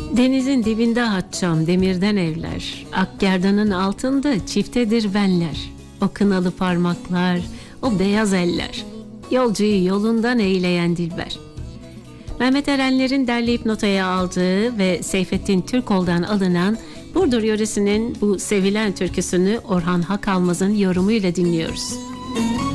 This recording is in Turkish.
Denizin dibinde hatçam demirden evler, Akgerdan'ın altında çiftedir benler. O kınalı parmaklar, o beyaz eller, yolcuyu yolundan eyleyen dilber. Mehmet Erenler'in derleyip notaya aldığı ve Seyfettin Türkol'dan alınan Burdur yöresinin bu sevilen türküsünü Orhan Hakalmaz'ın yorumuyla dinliyoruz.